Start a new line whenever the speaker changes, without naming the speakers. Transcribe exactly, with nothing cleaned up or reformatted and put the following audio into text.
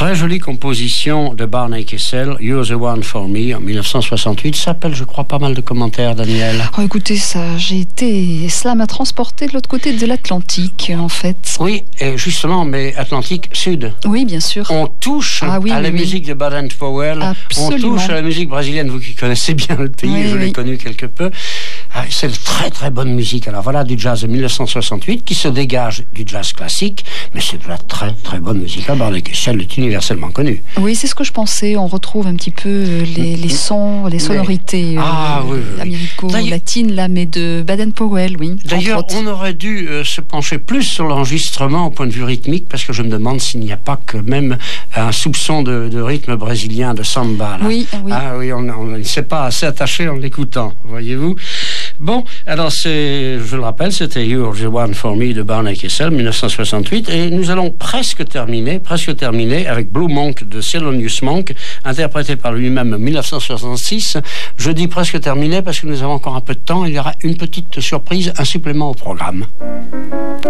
Très jolie composition de Barney Kessel, You're the One for Me, en dix-neuf cent soixante-huit. Ça appelle, je crois, pas mal de commentaires, Daniel.
Oh, écoutez, ça, j'ai été... Cela m'a transporté de l'autre côté de l'Atlantique, en fait.
Oui, et justement, mais Atlantique Sud.
Oui, bien sûr.
On touche
ah, oui,
à
oui,
la
oui.
musique de Baden-Powell.
Absolument.
On touche à la musique brésilienne, vous qui connaissez bien le pays,
oui,
je l'ai
oui.
connu quelque peu. Ah, c'est de très très bonne musique. Alors voilà, du jazz de dix-neuf cent soixante-huit qui se dégage du jazz classique, mais c'est de la très très bonne musique. La Barney Kessel est universellement connue.
Oui, c'est ce que je pensais. On retrouve un petit peu les, les sons, les sonorités mais...
ah,
euh,
oui, oui,
américo-latines, là, mais de Baden-Powell, oui.
D'ailleurs, on aurait dû euh, se pencher plus sur l'enregistrement au point de vue rythmique, parce que je me demande s'il n'y a pas que même un soupçon de, de rythme brésilien, de samba. Là.
Oui, oui.
Ah oui, on ne s'est pas assez attaché en l'écoutant, voyez-vous. Bon, alors c'est, je le rappelle, c'était You're the One for Me de Barney Kessel, dix-neuf cent soixante-huit, et nous allons presque terminer, presque terminer avec Blue Monk de Thelonious Monk, interprété par lui-même en dix-neuf cent soixante-six. Je dis presque terminé parce que nous avons encore un peu de temps. Il y aura une petite surprise, un supplément au programme.